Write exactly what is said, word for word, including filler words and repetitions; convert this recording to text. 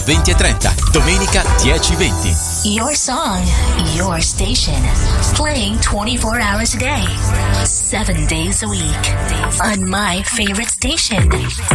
venti e trenta, domenica dieci e venti. Your song, your station. Playing twenty-four hours a day, seven days a week. On my favorite station.